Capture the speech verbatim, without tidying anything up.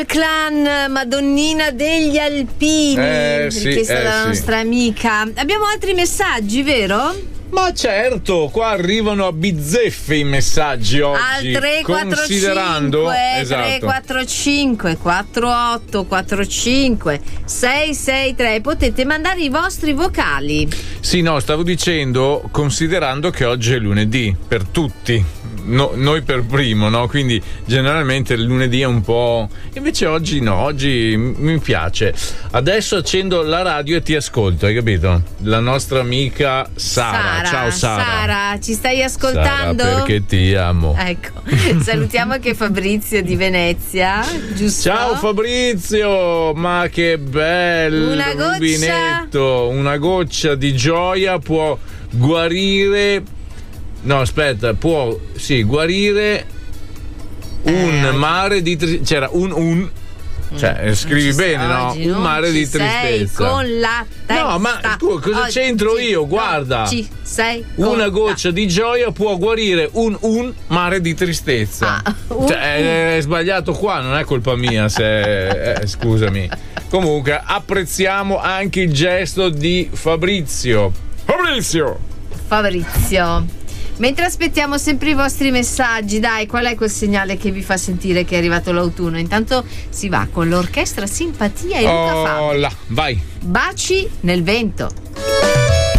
Clan Madonnina degli Alpini, eh, sì, richiesta eh, dalla sì. nostra amica. Abbiamo altri messaggi, vero? Ma certo, qua arrivano a bizzeffe i messaggi oggi. Al tre quattro considerando cinque esatto. tre quattro cinque quattro otto quattro cinque sei sei tre potete mandare i vostri vocali. Sì, no, stavo dicendo, considerando che oggi è lunedì per tutti. No, noi per primo, no? Quindi generalmente il lunedì è un po'. Invece oggi no, oggi mi piace. Adesso accendo la radio e ti ascolto, hai capito? La nostra amica Sara. Sara Ciao Sara. Sara, ci stai ascoltando? Sara, perché ti amo. Ecco, salutiamo anche Fabrizio di Venezia, giusto? Ciao Fabrizio, ma che bello! Una goccia. Rubinetto, una goccia di gioia può guarire. No, aspetta, può sì guarire un eh, mare di tristezza. C'era un un cioè scrivi bene, no? Oggi Un mare ci di sei tristezza. con la testa. No, ma tu cosa Oggi c'entro io? Guarda. Ci sei con Una la- goccia di gioia può guarire un un mare di tristezza. Ah, un- cioè, è, è sbagliato qua, non è colpa mia se eh, scusami. Comunque apprezziamo anche il gesto di Fabrizio. Fabrizio. Fabrizio. Mentre aspettiamo sempre i vostri messaggi, dai, qual è quel segnale che vi fa sentire che è arrivato l'autunno? Intanto si va con l'orchestra Simpatia e Luca Oh Fabbri. là, vai. Baci nel vento.